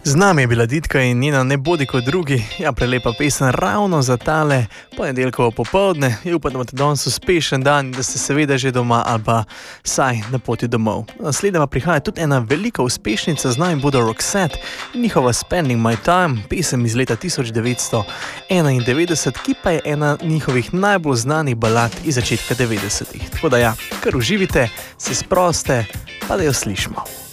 Z nami je bila Ditka in njena Ne bodi kot drugi, ja, prelepa pesem ravno za tale ponedeljkovo popoldne. Upam, da imate danes uspešen dan, da ste seveda že doma ali pa saj na poti domov. Naslednja pa prihaja tudi ena velika uspešnica, z nami bodo Roxette in njihova Spending My Time, pesem iz leta 1991, ki pa je ena njihovih najbolj znanih balad iz začetka 90-ih. Tako da ja, kar uživite, se sproste, pa da jo slišimo.